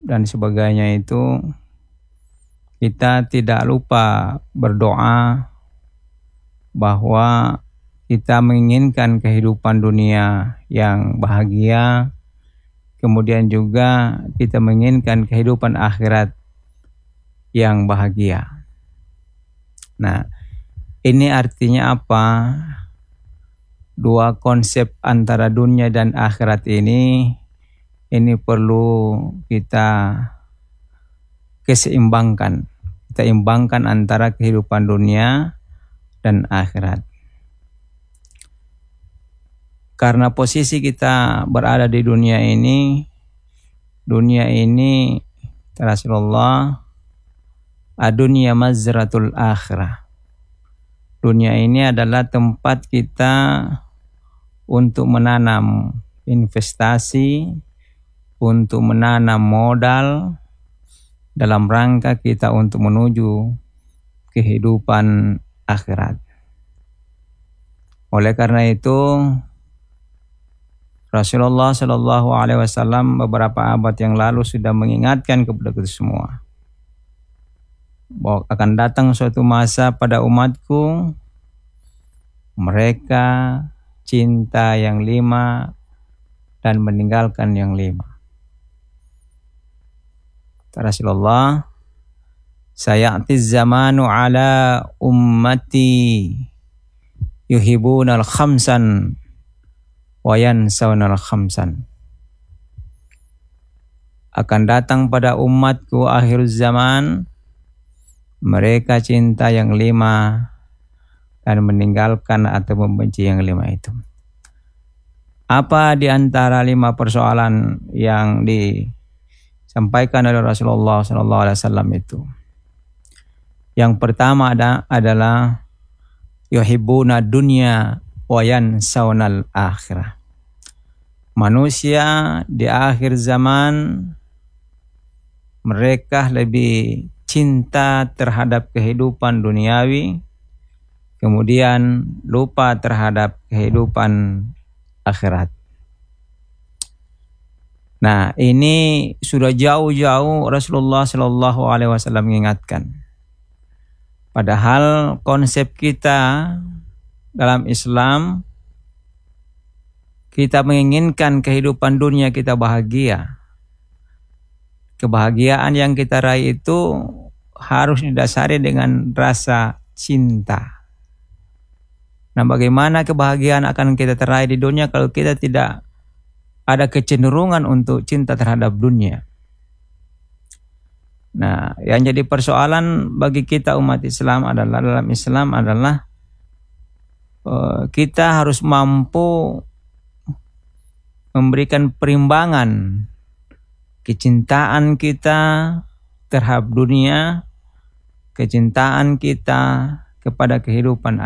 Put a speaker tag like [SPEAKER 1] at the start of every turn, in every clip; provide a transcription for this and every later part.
[SPEAKER 1] dan sebagainya itu, kita tidak lupa berdoa bahwa kita menginginkan kehidupan dunia yang bahagia, kemudian juga kita menginginkan kehidupan akhirat yang bahagia. Nah, ini artinya apa? Dua konsep antara dunia dan akhirat ini perlu kita keseimbangkan. Kita imbangkan antara kehidupan dunia dan akhirat. Karena posisi kita berada di dunia ini Rasulullah, adunya mazratul akhirah. Dunia ini adalah tempat kita untuk menanam investasi, untuk menanam modal dalam rangka kita untuk menuju kehidupan akhirat. Oleh karena itu, Rasulullah Shallallahu Alaihi Wasallam beberapa abad yang lalu sudah mengingatkan kepada kita semua bahwa akan datang suatu masa pada umatku, mereka cinta yang 5 dan meninggalkan yang 5. Rasulullah, sayatiz zamanu ala ummati yuhibunal khamsan wayan saunal khamsan. Akan datang pada umatku akhir zaman, mereka cinta yang 5 dan meninggalkan atau membenci yang 5 itu. Apa di antara 5 persoalan yang disampaikan oleh Rasulullah SAW itu? Yang pertama adalah yuhibbuna dunya wa yansawnal akhirah. Manusia di akhir zaman mereka lebih cinta terhadap kehidupan duniawi, kemudian lupa terhadap kehidupan akhirat. Nah, ini sudah jauh-jauh Rasulullah Shallallahu Alaihi Wasallam mengingatkan. Padahal konsep kita dalam Islam, kita menginginkan kehidupan dunia kita bahagia. Kebahagiaan yang kita raih itu harus didasari dengan rasa cinta. Nah, bagaimana kebahagiaan akan kita raih di dunia kalau kita tidak ada kecenderungan untuk cinta terhadap dunia? Nah, yang jadi persoalan bagi kita umat Islam adalah kita harus mampu memberikan perimbangan kecintaan kita terhadap dunia, kecintaan kita kepada kehidupan.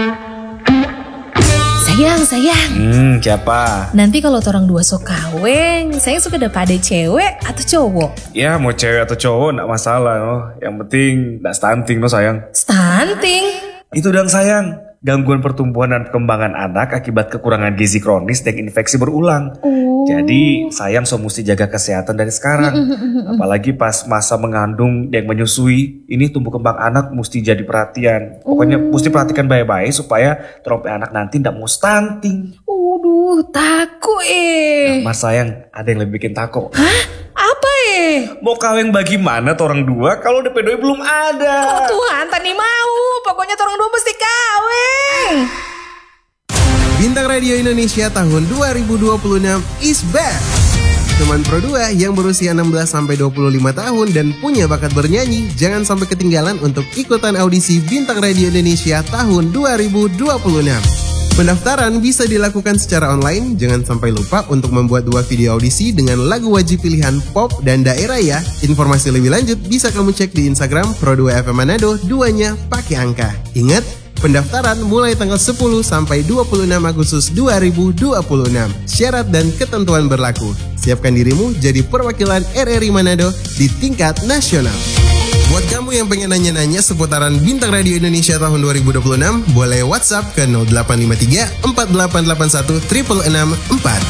[SPEAKER 2] Sayang.
[SPEAKER 3] Siapa?
[SPEAKER 2] Nanti kalau orang dua sok kaweng, saya suka dapat ada cewek atau cowok?
[SPEAKER 3] Ya, mau cewek atau cowok enggak masalah, no. Yang penting enggak stunting, no sayang.
[SPEAKER 2] Stunting?
[SPEAKER 3] Itu dong sayang. Gangguan pertumbuhan dan perkembangan anak akibat kekurangan gizi kronis dan infeksi berulang. Jadi sayang mesti jaga kesehatan dari sekarang. Apalagi pas masa mengandung dan menyusui, ini tumbuh kembang anak mesti jadi perhatian. Pokoknya mesti perhatikan baik-baik supaya trompe anak nanti tidak mau stunting.
[SPEAKER 2] Takut
[SPEAKER 3] Nah, Mas sayang, ada yang lebih bikin takut.
[SPEAKER 2] Hah? Apa
[SPEAKER 3] Mau kawin bagaimana orang dua kalau DP doi belum ada?
[SPEAKER 2] Oh Tuhan, tadi mau. Pokoknya orang dua mesti kawin.
[SPEAKER 4] Bintang Radio Indonesia tahun 2026 is back. Teman Pro 2 yang berusia 16-25 tahun dan punya bakat bernyanyi, jangan sampai ketinggalan untuk ikutan audisi Bintang Radio Indonesia tahun 2026. Pendaftaran bisa dilakukan secara online, jangan sampai lupa untuk membuat 2 video audisi dengan lagu wajib pilihan pop dan daerah ya. Informasi lebih lanjut bisa kamu cek di Instagram Pro2FM Manado, 2-nya pakai angka. Ingat, pendaftaran mulai tanggal 10 sampai 26 Agustus 2026. Syarat dan ketentuan berlaku. Siapkan dirimu jadi perwakilan RRI Manado di tingkat nasional. Buat kamu yang pengen nanya-nanya seputaran Bintang Radio Indonesia tahun 2026, boleh WhatsApp ke 0853 4881 664.